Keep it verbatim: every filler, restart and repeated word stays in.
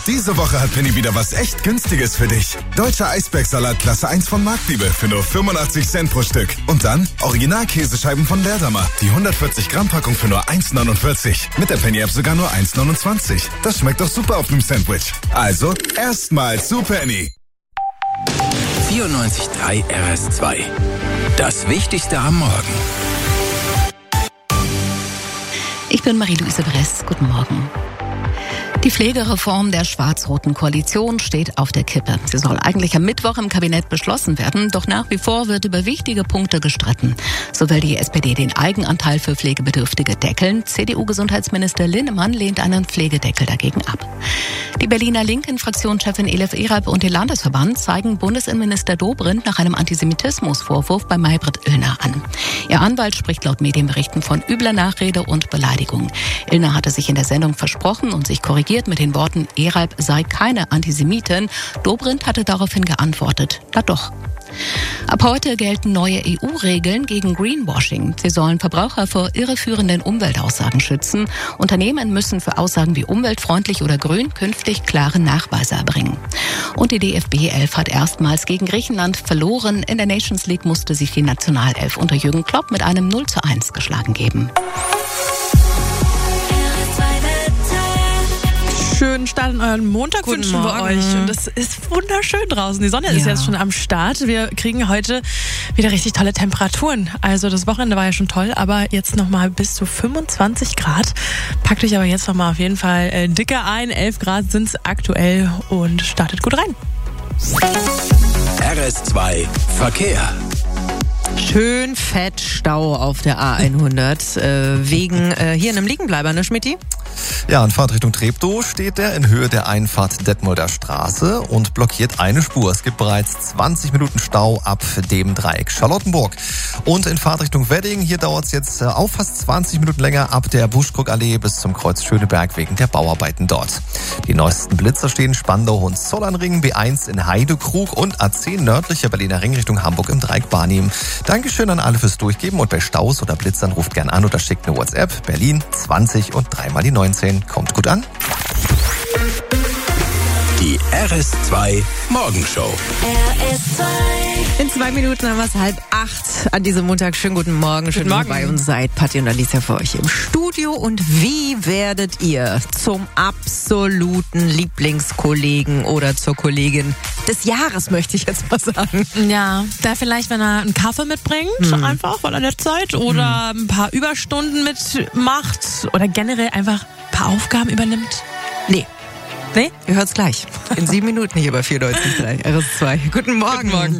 Diese Woche hat Penny wieder was echt Günstiges für dich. Deutscher Eisbergsalat Klasse eins von Marktliebe für nur fünfundachtzig Cent pro Stück. Und dann Original-Käsescheiben von Leerdammer. Die hundertvierzig Gramm Packung für nur eins neunundvierzig. Mit der Penny-App sogar nur eins neunundzwanzig. Das schmeckt doch super auf dem Sandwich. Also, erstmal zu Penny. vierundneunzig Komma drei R S zwei. Das Wichtigste am Morgen. Ich bin Marie-Louise Bress. Guten Morgen. Die Pflegereform der schwarz-roten Koalition steht auf der Kippe. Sie soll eigentlich am Mittwoch im Kabinett beschlossen werden, doch nach wie vor wird über wichtige Punkte gestritten. So will die S P D den Eigenanteil für Pflegebedürftige deckeln. C D U-Gesundheitsminister Linnemann lehnt einen Pflegedeckel dagegen ab. Die Berliner Linken-Fraktionschefin Elif Eralp und ihr Landesverband zeigen Bundesinnenminister Dobrindt nach einem Antisemitismusvorwurf bei Maybrit Illner an. Ihr Anwalt spricht laut Medienberichten von übler Nachrede und Beleidigung. Illner hatte sich in der Sendung versprochen und sich korrigiert mit den Worten, Eralp sei keine Antisemitin. Dobrindt hatte daraufhin geantwortet, na doch. Ab heute gelten neue E U-Regeln gegen Greenwashing. Sie sollen Verbraucher vor irreführenden Umweltaussagen schützen. Unternehmen müssen für Aussagen wie umweltfreundlich oder grün künftig klare Nachweise erbringen. Und die D F B elf hat erstmals gegen Griechenland verloren. In der Nations League musste sich die Nationalelf unter Jürgen Klopp mit einem null zu eins geschlagen geben. Schönen Start in euren Montag Guten wünschen wir Morgen. euch. Und es ist wunderschön draußen. Die Sonne ist Ja. jetzt schon am Start. Wir kriegen heute wieder richtig tolle Temperaturen. Also das Wochenende war ja schon toll, aber jetzt nochmal bis zu fünfundzwanzig Grad. Packt euch aber jetzt nochmal auf jeden Fall äh, dicker ein. elf Grad sind es aktuell und startet gut rein. R S zwei Verkehr. Schön fett Stau auf der A hundert, äh, wegen äh, hier einem Liegenbleiber, ne Schmidti? Ja, in Fahrtrichtung Treptow steht er in Höhe der Einfahrt Detmolder Straße und blockiert eine Spur. Es gibt bereits zwanzig Minuten Stau ab dem Dreieck Charlottenburg. Und in Fahrtrichtung Wedding, hier dauert es jetzt auch fast zwanzig Minuten länger ab der Buschkrugallee bis zum Kreuz Schöneberg wegen der Bauarbeiten dort. Die neuesten Blitzer stehen Spandau-Hohenzollern-Ring, B eins in Heidekrug und A zehn nördlicher Berliner Ring Richtung Hamburg im Dreieck Barnim. Dankeschön an alle fürs Durchgeben und bei Staus oder Blitzern ruft gern an oder schickt eine WhatsApp. Berlin zwanzig und dreimal die neunzehn. Kommt gut an. Die R S zwei Morgenshow. In zwei Minuten haben wir es halb acht an diesem Montag. Schönen guten Morgen, schön, dass ihr bei uns seid. Patti und Alicia für euch im Studio. Und wie werdet ihr zum absoluten Lieblingskollegen oder zur Kollegin des Jahres, möchte ich jetzt mal sagen? Ja, da vielleicht, wenn er einen Kaffee mitbringt, Hm. einfach, weil er nett seid, oder ein paar Überstunden mitmacht oder generell einfach ein paar Aufgaben übernimmt. Nee. Nee? Ihr hört's gleich. In sieben Minuten hier bei vierundneunzig Komma drei R S zwei. Guten Morgen. Guten Morgen.